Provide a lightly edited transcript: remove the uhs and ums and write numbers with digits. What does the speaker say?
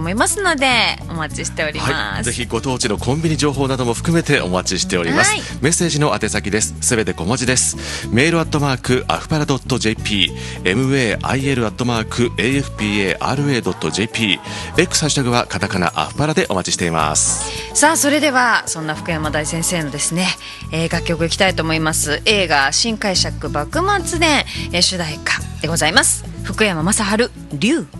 思いますのでお待ちしております、 はい、ぜひご当地のコンビニ情報なども含めてお待ちしております、 はい、 メッセージの宛先です。すべて小文字です。メールアフパラ .jp、 mail@afpara.jp、 X ハッシュタグはカタカナアフパラでお待ちしています。 さあそれではそんな福山大先生のですね、楽曲いきたいと思います。映画新解釈幕末伝、主題歌でございます。福山雅治、竜。